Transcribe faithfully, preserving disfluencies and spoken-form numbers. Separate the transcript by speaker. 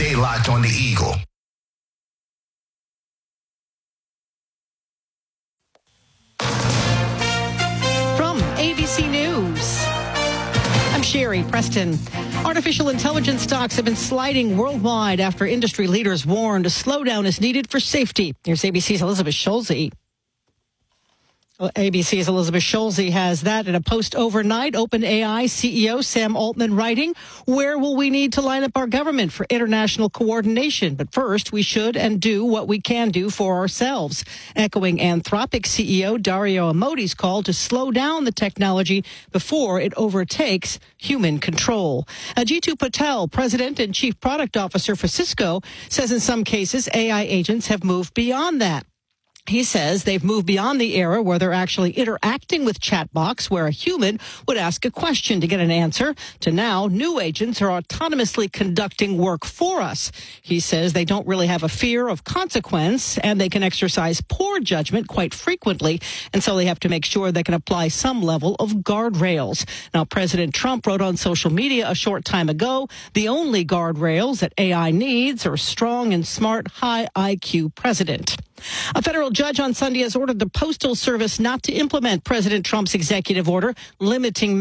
Speaker 1: Stay locked on the Eagle.
Speaker 2: From A B C News, I'm Sherry Preston. Artificial intelligence stocks have been sliding worldwide after industry leaders warned a slowdown is needed for safety. Here's A B C's Elizabeth Schulze. A B C's Elizabeth Schulze has that in a post overnight. OpenAI C E O Sam Altman writing, where will we need to line up our government for international coordination? But first, we should and do what we can do for ourselves. Echoing Anthropic C E O Dario Amodei's call to slow down the technology before it overtakes human control. Jeetu Patel, president and chief product officer for Cisco, says in some cases A I agents have moved beyond that. He says they've moved beyond the era where they're actually interacting with chatbots, where a human would ask a question to get an answer, to now new agents are autonomously conducting work for us. He says they don't really have a fear of consequence, and they can exercise poor judgment quite frequently, and so they have to make sure they can apply some level of guardrails. Now, President Trump wrote on social media a short time ago, the only guardrails that A I needs are a strong and smart, high I Q president. A federal judge on Sunday has ordered the Postal Service not to implement President Trump's executive order limiting